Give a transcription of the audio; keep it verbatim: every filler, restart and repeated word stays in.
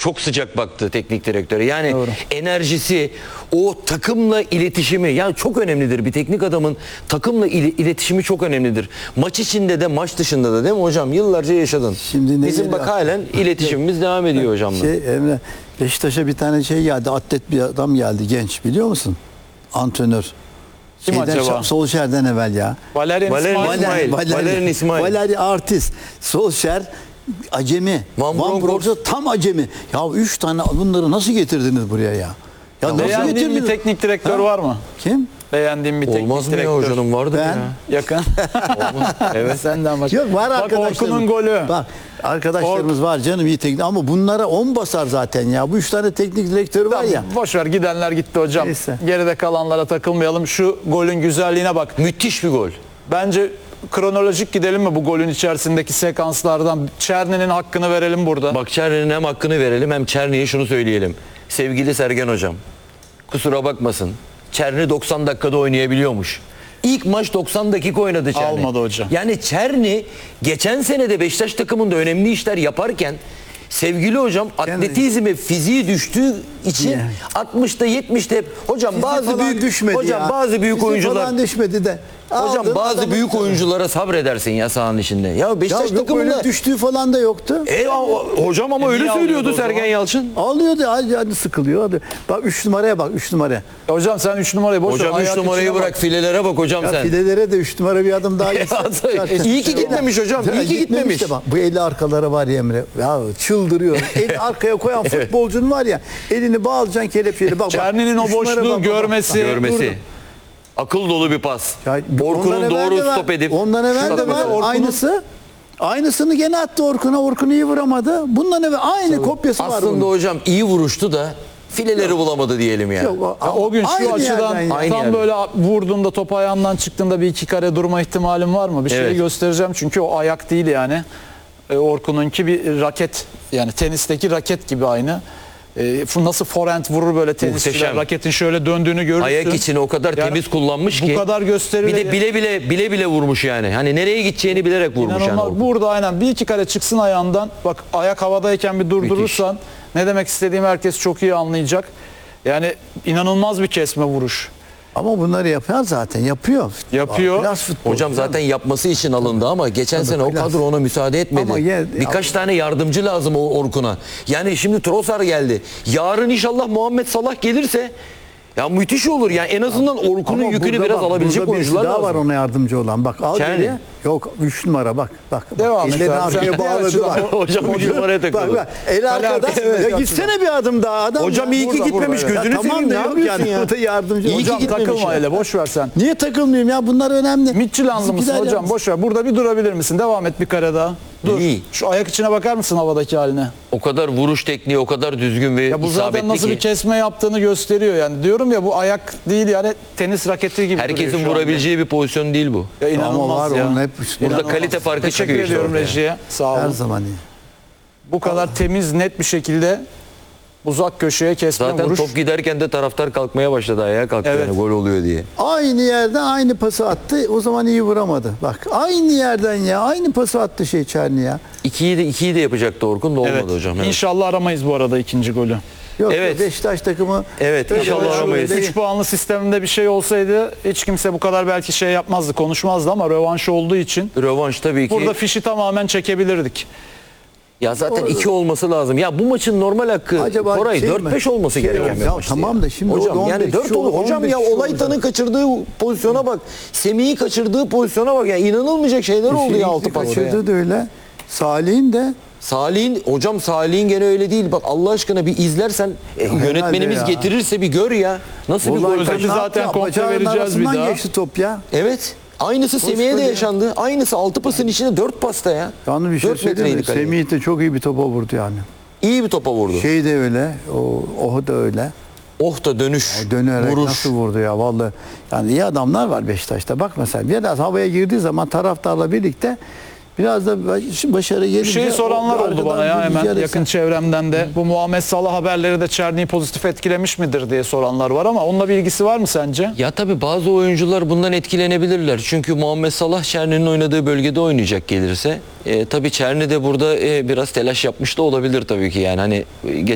çok sıcak baktı teknik direktöre. Yani Doğru. enerjisi, o takımla iletişimi, yani çok önemlidir. Bir teknik adamın takımla il- iletişimi çok önemlidir. Maç içinde de maç dışında da, değil mi hocam? Yıllarca yaşadın. Şimdi ne Bizim geliyor? bak halen iletişimimiz devam ediyor hocamla. Şey Emre, Beşiktaş'a bir tane şey geldi, atlet bir adam geldi, genç, biliyor musun? Antrenör. Kim acaba? Solskjaer'den evvel ya. Valerian Valerian İsmail. İsmail. Valerian İsmail. Valeri artist. Solskjaer acemi. Van Van Bronckhorst Bronckhorst tam acemi. Ya üç tane bunları nasıl getirdiniz buraya ya? Ya nasıl Beğendiğin bir getirdiniz? teknik direktör Ha? var mı? Kim? Beğendiğin bir teknik Olmaz mı ya direktör. hocanın, vardır Ben- ya. Yakın. Evet. Senden başka. Yok, var Bak arkadaşlarımız. Orkun'un golü. Bak arkadaşlarımız var canım, iyi teknik, ama bunlara on basar zaten ya. Bu üç tane teknik direktörü var ya. Boş ver, gidenler gitti hocam. Neyse. Geride kalanlara takılmayalım. Şu golün güzelliğine bak. Müthiş bir gol. Bence kronolojik gidelim mi bu golün içerisindeki sekanslardan? Çerni'nin hakkını verelim burada. Bak, Çerni'nin hem hakkını verelim hem Çerni'ye şunu söyleyelim. Sevgili Sergen hocam, kusura bakmasın, Çerni doksan dakikada oynayabiliyormuş. İlk maç doksan dakika oynadı Çerni. Almadı hocam. Yani Çerni geçen sene de Beşiktaş takımında önemli işler yaparken, sevgili hocam, atletizmi, fiziği düştüğü için Yani. altmışta yetmişte hep hocam Fizik bazı falan büyük düşmedi hocam ya. bazı büyük Fizik oyuncular falan düşmedi de. hocam Aldın bazı adamı- büyük oyunculara sabredersin ya sahanın içinde. Ya Ya Beşiktaş yok, takımında öyle düştüğü falan da yoktu. E, o- hocam ama E, öyle niye söylüyordu alıyordu o Sergen zaman? Yalçın. Alıyordu, hadi, hadi sıkılıyor. Hadi. Bak üç numaraya bak, üç numara. Hocam sen üç numarayı boş ver. Hocam üç ayak numarayı içine bırak, bak. filelere bak hocam Ya sen. filelere de üç numara bir adım daha gitse. E, iyi ki gitmemiş hocam. İyi ki gitmemiş. de bak, bu eli arkalara var ya Emre. Ya çıldırıyor. Eli arkaya koyan futbolcunun var ya, elini bağlayacaksın kelepçeyle. Bak, bak, Çerni'nin o üç numara boşluğu bak, bak, görmesi. bak. Görmesi. Durdu. Akıl dolu bir pas. Ya, ondan Orkun'un evvel doğru de var. stop edip. Ondan evvel de Tabii, var tabii. Orkun'un- aynısı. Aynısını gene attı Orkun'a. Orkun iyi vuramadı. Bundan evvel aynı kopyası var Aslında bunun. hocam iyi vuruştu da fileleri bulamadı diyelim yani. Yok, Ya o gün şu aynı açıdan yerden ya. Aynı tam yerden. böyle vurduğunda top ayağından çıktığında bir iki kare durma ihtimalim var mı? Bir şey Evet. göstereceğim çünkü o ayak değil yani. E, Orkun'unki bir raket, yani tenisteki raket gibi aynı. E, nasıl forehand vurur böyle tenisçiler, Muhteşem. raketin şöyle döndüğünü görürsün. Ayak içini o kadar Yani temiz kullanmış bu ki. kadar gösterilir. Bir de bile bile bile bile vurmuş yani. Hani nereye gideceğini bilerek vurmuş yani. İnanılmaz. Orkun. Burada aynen bir iki kare çıksın ayağından. Bak ayak havadayken bir durdurursan ne demek istediğimi herkes çok iyi anlayacak. Yani inanılmaz bir kesme vuruş. Ama bunları yapıyor zaten. Yapıyor. Yapıyor. Klas futbol. Hocam zaten yapması için alındı ama geçen sene o klas. kadro ona müsaade etmedi. Ama ye- Birkaç tane yardımcı lazım o Orkun'a. Yani şimdi Trossard geldi. Yarın inşallah Muhammed Salah gelirse ya müthiş olur. Yani en azından Orkun'un Ama yükünü burada biraz bak, alabilecek burada birisi oyuncular daha lazım. var ona yardımcı olan. Bak al Çerni. geriye. Yok üç numara bak. Bak. bak. Devam et Ellerini abi. Sen arkaya diğer bağladı açıdan- bak. Hocam üç numaraya takıldı. Bak bak. Eli Kale arkada. arkası Ya yapıyor. gitsene bir adım daha adam. Hocam ya. iyi ki Burada, gitmemiş. burada, evet. Gözünü Ya tamam seveyim, da ne yok yapıyorsun yani. ya? O da yardımcı. İyi ki Hocam gitmemiş Takılma ya. hele, boş ver sen. niye takılmayayım ya? Bunlar önemli. Midtjyllandlı mısın Bizimkiler hocam? ya. Boş ver. Burada bir durabilir misin? Devam et bir kare daha. Dur. İyi. Şu ayak içine bakar mısın havadaki haline? O kadar vuruş tekniği, o kadar düzgün ve Ya bu zaten isabetli nasıl ki. bir kesme yaptığını gösteriyor yani. Diyorum ya bu ayak değil yani tenis raketi gibi duruyor Herkesin şu anda. vurabileceği bir pozisyon değil bu. Ya Ama inanılmaz var ya. onun hep Burada İnanılmaz. kalite farkı Teşekkür çıkıyor işte ediyorum ortaya. rejiye. Sağ Her olun. zaman iyi. Bu kadar temiz, net bir şekilde uzak köşeye kesme Zaten vuruş. top giderken de taraftar kalkmaya başladı, ayağa kalktı Evet. yani gol oluyor diye. Aynı yerden aynı pası attı. O zaman iyi vuramadı. Bak aynı yerden ya. Aynı pası attı şey Çerni ya. İkiyi de ikiyi de yapacaktı Orkun da olmadı Evet. hocam. Evet. İnşallah aramayız bu arada ikinci golü. Yok Evet. Beşiktaş takımı. Evet, Öyle inşallah böyle aramayız. değil. üç puanlı sisteminde bir şey olsaydı hiç kimse bu kadar belki şey yapmazdı, konuşmazdı ama rövanş olduğu için Rövanş tabii ki. burada fişi tamamen çekebilirdik. Ya zaten Orada- iki olması lazım. Ya bu maçın normal hakkı Acaba Koray şey mi? dört beş olması Şey gereken yok. bir Ya maçtı tamam da şimdi hocam orada yani on beş dört şu olur. olur, Hocam on beş ya şu Olaytan'ın olacak. kaçırdığı pozisyona bak. Semih'i kaçırdığı pozisyona bak. Ya inanılmayacak şeyler oldu ya altı pas. Kaçırdı da öyle. Salih'in de Salih'in hocam Salih'in gene öyle değil. Bak Allah aşkına bir izlersen e, yönetmenimiz herhalde ya. getirirse bir gör ya. Nasıl bir Vallahi gol özeti kaçırdı? zaten ya, kontrol bacağının vereceğiz bir arasından daha. geçti top ya. Evet. Aynısı Semih'e de böyle ya. yaşandı. Aynısı altı pasın içinde dört pasta ya. Yalnız bir şey Dört söyleyeyim mi? metreydi kaleye. Semih de çok iyi bir topa vurdu yani. İyi bir topa vurdu. Şey de öyle. O, o da öyle. Oh da dönüş. O dönerek vuruş. nasıl vurdu ya vallahi. Yani iyi adamlar var Beşiktaş'ta. Bak mesela biraz havaya girdiği zaman taraftarla birlikte biraz da başarı gelince... Bir şey soranlar o- oldu bana ya arkadan bir hemen rüzgar yakın eser. çevremden de. Bu Muhammed Salah haberleri de Çerni'yi pozitif etkilemiş midir diye soranlar var ama onunla bir ilgisi var mı sence? Ya tabii bazı oyuncular bundan etkilenebilirler. Çünkü Muhammed Salah Çerni'nin oynadığı bölgede oynayacak gelirse. E, tabii Çerni de burada e, biraz telaş yapmış da olabilir tabii ki yani. Hani e,